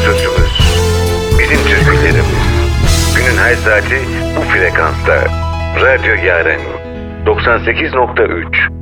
sözümüz, bizim türkülerimiz. Günün her saati bu frekansta. Radyo Yaren 98.3